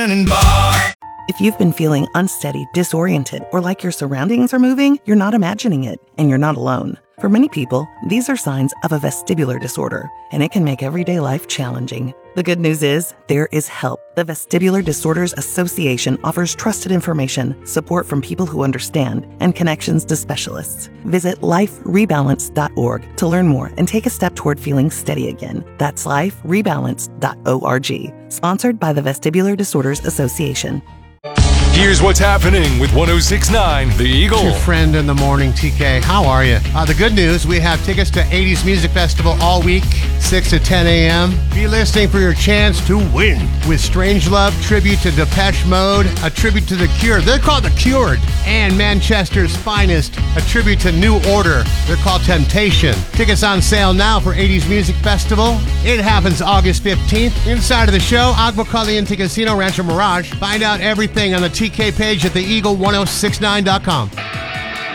and bar. If you've been feeling unsteady, disoriented, or like your surroundings are moving, you're not imagining it, and you're not alone. For many people, these are signs of a vestibular disorder, and it can make everyday life challenging. The good news is, there is help. The Vestibular Disorders Association offers trusted information, support from people who understand, and connections to specialists. Visit liferebalance.org to learn more and take a step toward feeling steady again. That's liferebalance.org. Sponsored by the Vestibular Disorders Association. Here's what's happening with 106.9 The Eagle. Your friend in the morning, TK. How are you? The good news, we have tickets to 80s Music Festival all week, 6 to 10 a.m. Be listening for your chance to win with Strangelove, tribute to Depeche Mode, a tribute to The Cure. They're called The Cured. And Manchester's Finest, a tribute to New Order. They're called Temptation. Tickets on sale now for 80s Music Festival. It happens August 15th. Inside of the show, Agua Caliente Casino Rancho Mirage. Find out everything on the TK page at theeagle1069.com.